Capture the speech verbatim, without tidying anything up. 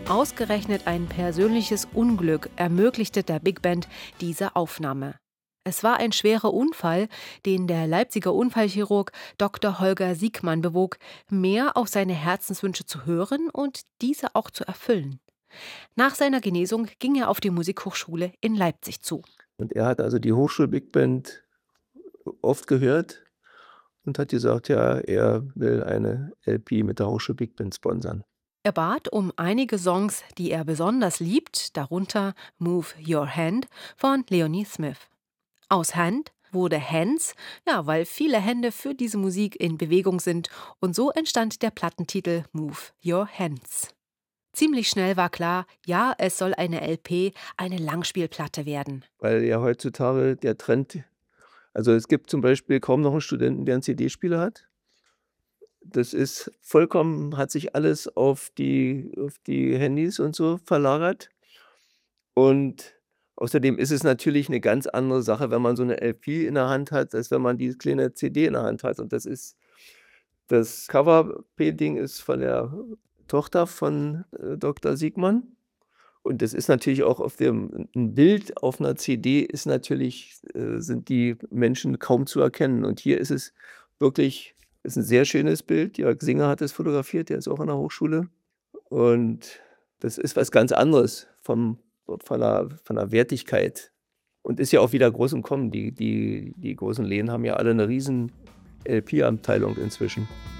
Ausgerechnet ein persönliches Unglück ermöglichte der Big Band diese Aufnahme. Es war ein schwerer Unfall, den der Leipziger Unfallchirurg Doktor Holger Siegmann bewog, mehr auf seine Herzenswünsche zu hören und diese auch zu erfüllen. Nach seiner Genesung ging er auf die Musikhochschule in Leipzig zu. Und er hat also die Hochschul-Big Band oft gehört und hat gesagt, ja, er will eine L P mit der Hochschul-Big Band sponsern. Er bat um einige Songs, die er besonders liebt, darunter Move Your Hand von Leonie Smith. Aus Hand wurde Hands, ja, weil viele Hände für diese Musik in Bewegung sind, und so entstand der Plattentitel Move Your Hands. Ziemlich schnell war klar, ja, es soll eine L P, eine Langspielplatte werden. Weil ja heutzutage der Trend, also es gibt zum Beispiel kaum noch einen Studenten, der einen C D-Spieler hat. Das ist vollkommen, hat sich alles auf die auf die Handys und so verlagert. Und außerdem ist es natürlich eine ganz andere Sache, wenn man so eine L P in der Hand hat, als wenn man die kleine C D in der Hand hat. Und das ist das Cover-Painting ist von der Tochter von, äh, Doktor Siegmann. Und das ist natürlich auch auf dem 'n Bild auf einer C D ist natürlich äh, sind die Menschen kaum zu erkennen. Und hier ist es wirklich ist 'n sehr schönes Bild. Jörg Singer hat es fotografiert, der ist auch an der Hochschule. Und das ist was ganz anderes vom von der von der Wertigkeit und ist ja auch wieder groß im Kommen. Die die die großen Läden haben ja alle 'ne riesen L P-Abteilung inzwischen.